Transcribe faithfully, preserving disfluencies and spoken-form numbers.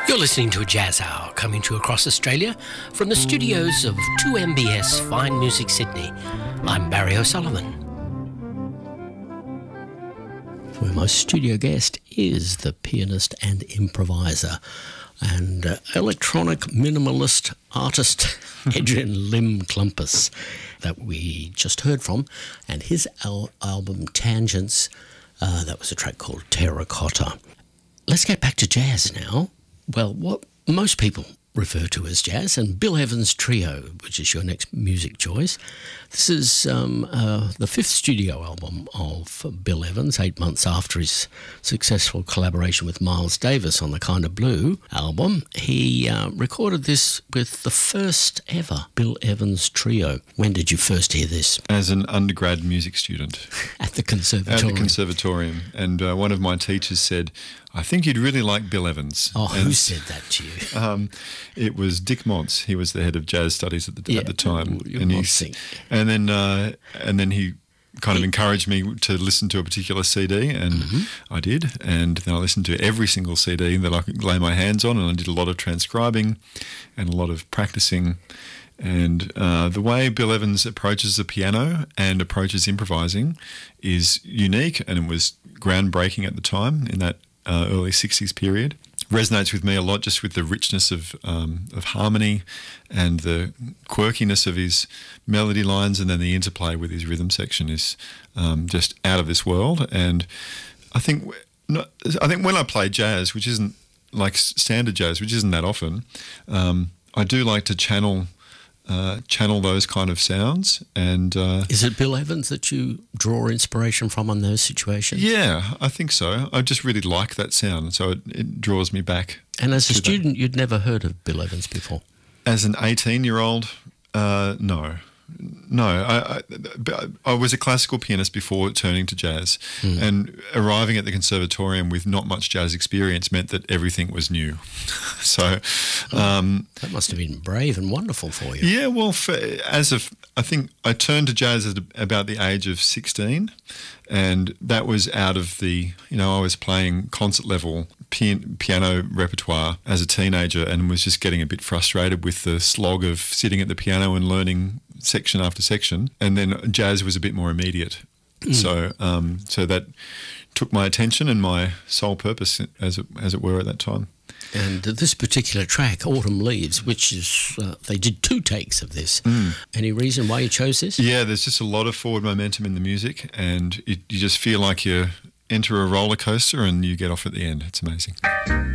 You're listening to a Jazz Hour coming to you across Australia from the studios of two M B S Fine Music Sydney. I'm Barry O'Sullivan. Where my studio guest is the pianist and improviser and uh, electronic minimalist artist Adrian Lim Klumpus that we just heard from, and his al- album Tangents, uh, that was a track called Terracotta. Let's get back to jazz now. Well, what most people refer to as jazz, and Bill Evans Trio, which is your next music choice. This is um, uh, the fifth studio album of Bill Evans, eight months after his successful collaboration with Miles Davis on the Kind of Blue album. He uh, recorded this with the first ever Bill Evans Trio. When did you first hear this? As an undergrad music student. At the conservatorium. At the conservatorium. And uh, one of my teachers said, I think you'd really like Bill Evans. Oh, and, who said that to you? Um, it was Dick Montz. He was the head of jazz studies at the, yeah, at the time. And, he, and then uh, and then he kind of encouraged me to listen to a particular C D, and mm-hmm. I did. And then I listened to every single C D that I could lay my hands on, and I did a lot of transcribing and a lot of practicing. And uh, the way Bill Evans approaches the piano and approaches improvising is unique, and it was groundbreaking at the time in that Uh, early sixties period. Resonates with me a lot just with the richness of um, of harmony and the quirkiness of his melody lines, and then the interplay with his rhythm section is um, just out of this world. And I think not, I think when I play jazz, which isn't like standard jazz, which isn't that often, um, I do like to channel Uh, channel those kind of sounds. And uh, is it Bill Evans that you draw inspiration from on those situations? Yeah, I think so. I just really like that sound, so it, it draws me back. And as a student, that. You'd never heard of Bill Evans before? As an eighteen-year-old, uh, no. No, I, I, I was a classical pianist before turning to jazz, mm. and arriving at the conservatorium with not much jazz experience meant that everything was new. So um, that must have been brave and wonderful for you. Yeah, well, for, as of I think I turned to jazz at about the age of sixteen, and that was out of the you know I was playing concert level pian- piano repertoire as a teenager, and was just getting a bit frustrated with the slog of sitting at the piano and learning section after section, and then jazz was a bit more immediate. Mm. So um, so that took my attention and my sole purpose, as it, as it were, at that time. And this particular track, Autumn Leaves, which is, uh, they did two takes of this. Mm. Any reason why you chose this? Yeah, there's just a lot of forward momentum in the music, and it, you just feel like you enter a roller coaster and you get off at the end. It's amazing.